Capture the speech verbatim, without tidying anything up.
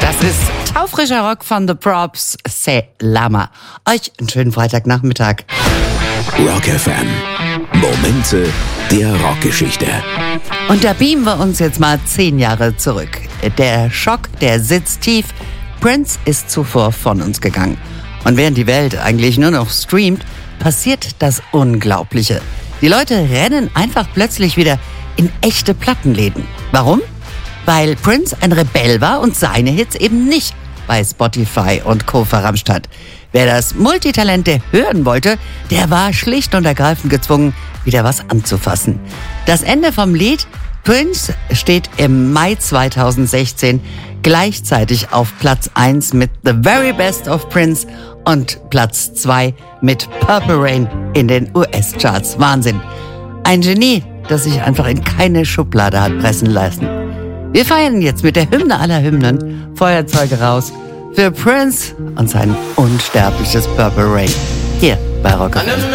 Das ist taufrischer Rock von The Props, C'est Lama. Euch einen schönen Freitagnachmittag. Rock F M. Momente der Rockgeschichte. Und da beamen wir uns jetzt mal zehn Jahre zurück. Der Schock, der sitzt tief. Prince ist zuvor von uns gegangen. Und während die Welt eigentlich nur noch streamt, passiert das Unglaubliche. Die Leute rennen einfach plötzlich wieder in echte Plattenläden. Warum? Weil Prince ein Rebell war und seine Hits eben nicht bei Spotify und Co. verramscht hat. Wer das Multitalent der hören wollte, der war schlicht und ergreifend gezwungen, wieder was anzufassen. Das Ende vom Lied Prince steht im Mai zweitausendsechzehn gleichzeitig auf Platz eins mit The Very Best of Prince und Platz zwei mit Purple Rain in den U S-Charts. Wahnsinn. Ein Genie, das sich einfach in keine Schublade hat pressen lassen. Wir feiern jetzt mit der Hymne aller Hymnen Feuerzeuge raus für Prince und sein unsterbliches Purple Rain. Hier bei Rock F M.